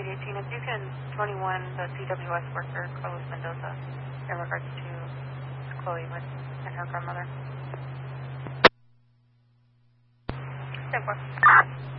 818, if you can 21 the CWS worker, Carlos Mendoza, in regards to Chloe and her grandmother. 10-4.